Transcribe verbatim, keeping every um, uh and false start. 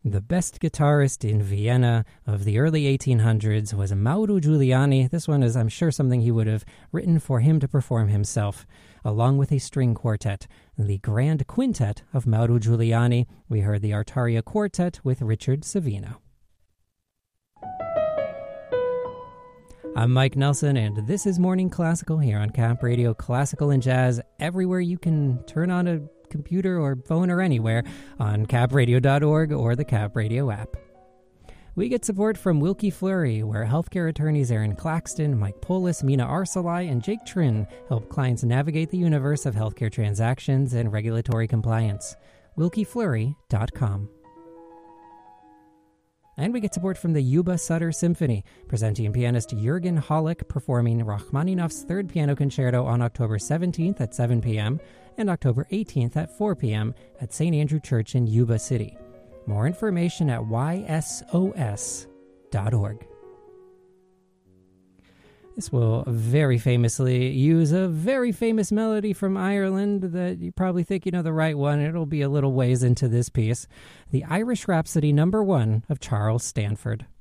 The best guitarist in Vienna of the early eighteen hundreds was Mauro Giuliani. This one is, I'm sure, something he would have written for him to perform himself, along with a string quartet. The Grand Quintet of Mauro Giuliani. We heard the Artaria Quartet with Richard Savino. I'm Mike Nelson, and this is Morning Classical here on Cap Radio, classical and jazz everywhere you can turn on a computer or phone or anywhere on cap radio dot org or the Cap Radio app. We get support from Wilkie Fleury, where healthcare attorneys Aaron Claxton, Mike Polis, Mina Arsalai, and Jake Trin help clients navigate the universe of healthcare transactions and regulatory compliance. wilkie fleury dot com. And we get support from the Yuba Sutter Symphony, presenting pianist Jürgen Hollick performing Rachmaninoff's Third Piano Concerto on October seventeenth at seven p.m. and October eighteenth at four p.m. at Saint Andrew Church in Yuba City. More information at y s o s dot org. This will very famously use a very famous melody from Ireland that you probably think you know the right one. It'll be a little ways into this piece. The Irish Rhapsody number one of Charles Stanford.